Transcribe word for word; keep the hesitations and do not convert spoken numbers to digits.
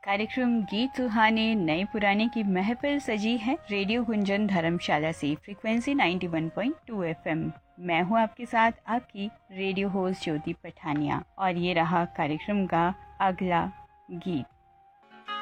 कार्यक्रम गीत सुहाने नए पुराने की महफिल सजी है रेडियो गुंजन धर्मशाला से frequency ninety one point two FM. मैं हूं आपके साथ आपकी रेडियो होस्ट ज्योति पठानिया और ये रहा कार्यक्रम का अगला गीत।